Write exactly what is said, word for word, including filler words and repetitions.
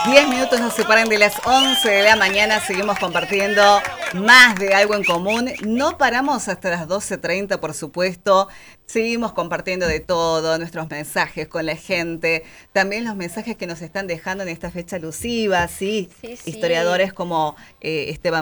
diez minutos nos separan de las once de la mañana. Seguimos compartiendo más de algo en común. No paramos hasta las doce treinta, por supuesto. Seguimos compartiendo de todo, nuestros mensajes con la gente. También los mensajes que nos están dejando en esta fecha alusiva, ¿sí? Sí, sí. Historiadores como eh, Esteban